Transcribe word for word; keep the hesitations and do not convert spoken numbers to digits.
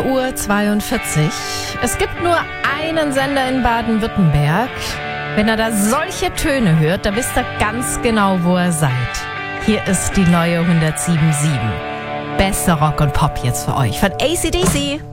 Uhr zweiundvierzig. Es gibt nur einen Sender in Baden-Württemberg. Wenn ihr da solche Töne hört, da wisst ihr ganz genau, wo ihr seid. Hier ist die neue hundertsieben Komma sieben. Bester Rock und Pop jetzt für euch von A C D C.